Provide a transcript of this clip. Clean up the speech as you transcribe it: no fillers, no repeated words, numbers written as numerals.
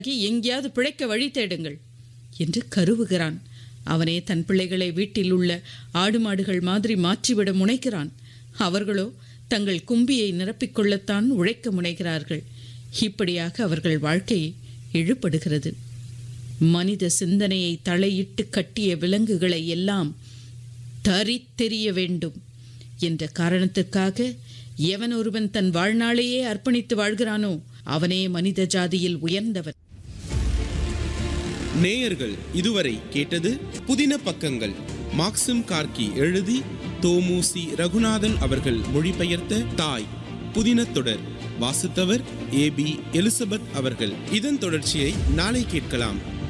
எங்கேயாவது பிழைக்க வழி தேடுங்கள் என்று கருவுகிறான். அவனே தன் பிள்ளைகளை வீட்டில் உள்ள ஆடு மாடுகள் மாதிரி மாற்றிவிட முனைகிறான். அவர்களோ தங்கள் கும்பியை நிரப்பிக்கொள்ளத்தான் உழைக்க முனைகிறார்கள். இப்படியாக அவர்கள் வாழ்க்கை இழுபடுகிறது. மனித சிந்தனையை தலையிட்டு கட்டிய விலங்குகளை எல்லாம் தரித்தெறிய வேண்டும் என்ற காரணத்திற்காக எவன் ஒருவன் தன் வாழ்நாளையே அர்ப்பணித்து வாழ்கிறானோ அவனே மனித ஜாதியில் உயர்ந்தவன். நேயர்கள் இதுவரை கேட்டது புதின பக்கங்கள். மாக்சிம் கார்கி எழுதி தோமுசி ரகுநாதன் அவர்கள் மொழிபெயர்த்த தாய் புதின தொடர். வாசித்தவர் AB எலிசபெத் அவர்கள். இதன் தொடர்ச்சியை நாளை கேட்கலாம்.